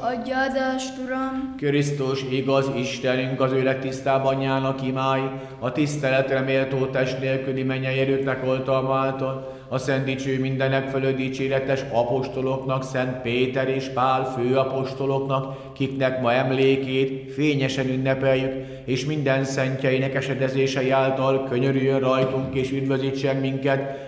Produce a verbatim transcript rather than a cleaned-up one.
adja adást, Uram. Krisztus igaz Istenünk az ő legtisztább anyjának imái, a tiszteletre méltó test nélküli mennyei erőknek oltalma által, a szent dicső mindenek fölött dicséretes apostoloknak, Szent Péter és Pál főapostoloknak, kiknek ma emlékét fényesen ünnepeljük, és minden szentjeinek esedezései által könyörüljön rajtunk és üdvözítsen minket,